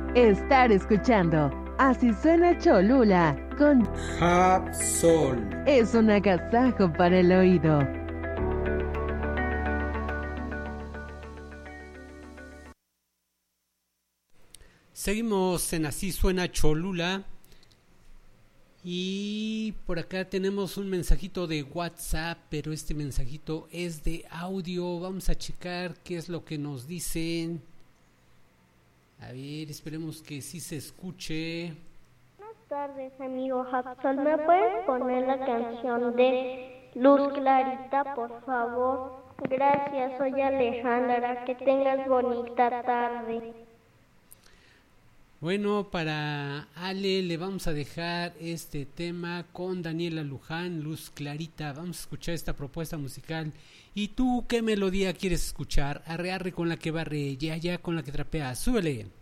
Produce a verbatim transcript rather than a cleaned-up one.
Estar escuchando Así Suena Cholula con Hapsol. Es un agasajo para el oído. Seguimos en Así Suena Cholula. Y por acá tenemos un mensajito de WhatsApp, pero este mensajito es de audio. Vamos a checar qué es lo que nos dicen. A ver, esperemos que sí se escuche. Buenas tardes, amigo Hapsol. ¿Me puedes poner la canción de Luz Clarita, por favor? Gracias, soy Alejandra. Que tengas bonita tarde. Bueno, para Ale le vamos a dejar este tema con Daniela Luján, Luz Clarita. Vamos a escuchar esta propuesta musical. ¿Y tú qué melodía quieres escuchar? Arre, arre con la que barre, ya, ya con la que trapea. ¡Súbele!